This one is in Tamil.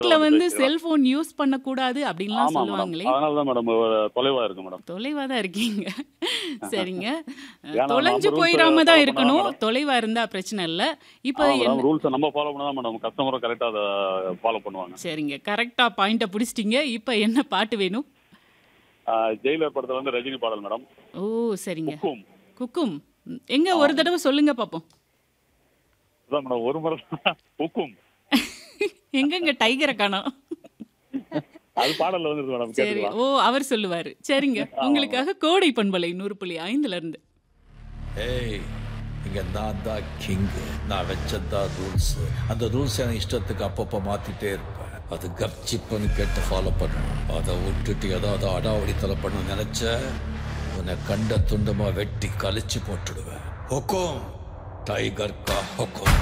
வீட்ல வந்து வந்து பேசிக்கலாம். செல்போன் யூஸ் பண்ணக்கூடாது அப்படின்லாம் ஆமா மேடம். சொல்லுவாங்களே! அதனால தான் மேடம் தொலைவா இருக்கு மேடம். தொலைவா தான் இருக்கீங்க. சரிங்க. ஏன்னா தொலைஞ்சு நம்ம ரூல்ஸ போயிராம தான் ஃபாலோ பண்ணா தான் இருக்கணும். மேடம். தொலைவா இருந்தா பிரச்சனை இல்ல. இப்ப ஆமா மேடம். என்ன ரூல்ஸ நம்ம ஃபாலோ பண்ணா தான் மேடம் கஸ்டமரும் கரெக்ட்டா அத ஃபாலோ பண்ணுவாங்க. சரிங்க. கரெக்ட்டா பாயிண்ட்ட புடிச்சிட்டீங்க. இப்ப என்ன பாட்டு வேணும்? ஆ ஜெயிலர் படத்துல வந்து ரஜினி பாடல் மேடம். ஓ! சரிங்க. ஹுக்கும். குக்கும். எங்க ஆமா ஒரு மேடம். தடவ சொல்லுங்க பாப்போம். அதான் மேடம் ஒரு முறை ஹுக்கும். எங்கங்க டைகர காணோம்? அது பாடல்ல வந்துருது மேடம் சரி. கேட்டுக்கலாம். ஓ! அவர் சொல்லுவாரு. சரிங்க. ஆமா மேடம். உங்களுக்காக கோடை பண்பலை 100.5ல இருந்து. ஏய் இங்க நான் தான் கிங்கு. நான் வச்சதான் ரூல்ஸ். அந்த ரூல்ஸ் என் இஷ்டத்துக்கு அப்பப்போ மாத்திட்டே இருப்பேன். அது கப்சிப்புன்னு கேட்டு ஃபாலோ பண்ணணும். அதை விட்டுட்டு ஏதாவது அடாவடித்தலை பண்ண நினைச்ச உன்னை கண்ட துண்டமா வெட்டி கழிச்சு போட்டுடுவேன். ஹொக்கோம் டைகர் கா ஹொக்கோம்.